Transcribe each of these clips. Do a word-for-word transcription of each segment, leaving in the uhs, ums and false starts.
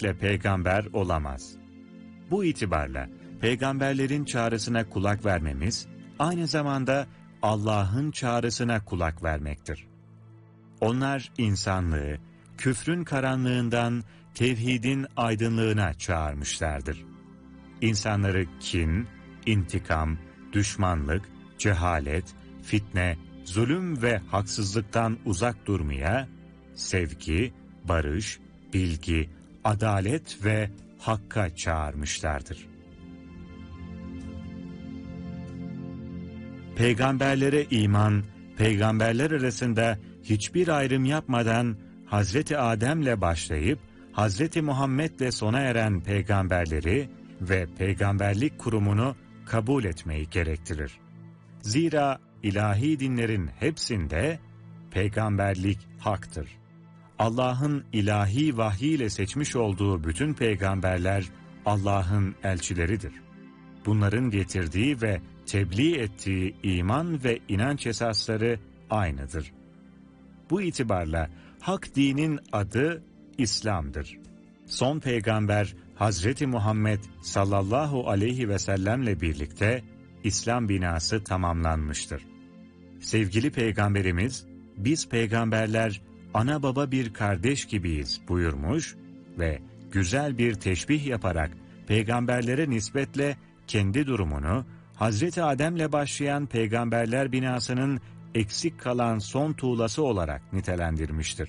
kesinlikle peygamber olamaz. Bu itibarla peygamberlerin çağrısına kulak vermemiz, aynı zamanda Allah'ın çağrısına kulak vermektir. Onlar insanlığı, küfrün karanlığından tevhidin aydınlığına çağırmışlardır. İnsanları kin, intikam, düşmanlık, cehalet, fitne, zulüm ve haksızlıktan uzak durmaya, sevgi, barış, bilgi, adalet ve hakka çağırmışlardır. Peygamberlere iman, peygamberler arasında hiçbir ayrım yapmadan Hazreti Adem'le başlayıp Hazreti Muhammed'le sona eren peygamberleri ve peygamberlik kurumunu kabul etmeyi gerektirir. Zira ilahi dinlerin hepsinde peygamberlik haktır. Allah'ın ilahi vahiy ile seçmiş olduğu bütün peygamberler Allah'ın elçileridir. Bunların getirdiği ve tebliğ ettiği iman ve inanç esasları aynıdır. Bu itibarla hak dinin adı İslam'dır. Son peygamber Hazreti Muhammed sallallahu aleyhi ve sellemle birlikte İslam binası tamamlanmıştır. Sevgili peygamberimiz, biz peygamberler ana baba bir kardeş gibiyiz buyurmuş ve güzel bir teşbih yaparak peygamberlere nispetle kendi durumunu Hazreti Adem'le başlayan peygamberler binasının eksik kalan son tuğlası olarak nitelendirmiştir.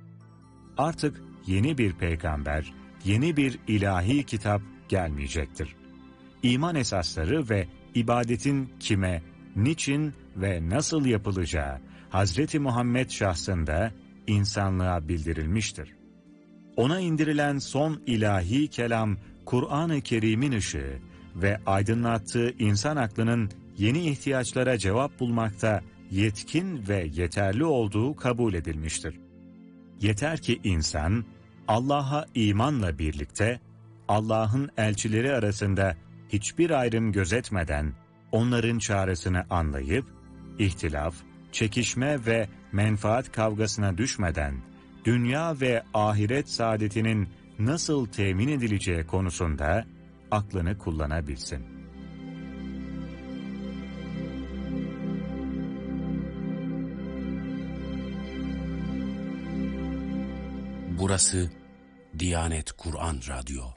Artık yeni bir peygamber, yeni bir ilahi kitap gelmeyecektir. İman esasları ve ibadetin kime, niçin ve nasıl yapılacağı Hazreti Muhammed şahsında insanlığa bildirilmiştir. Ona indirilen son ilahi kelam, Kur'an-ı Kerim'in ışığı ve aydınlattığı insan aklının yeni ihtiyaçlara cevap bulmakta yetkin ve yeterli olduğu kabul edilmiştir. Yeter ki insan, Allah'a imanla birlikte, Allah'ın elçileri arasında hiçbir ayrım gözetmeden, onların çağrısını anlayıp, ihtilaf, çekişme ve menfaat kavgasına düşmeden, dünya ve ahiret saadetinin nasıl temin edileceği konusunda aklını kullanabilsin. Burası Diyanet Kur'an Radyo.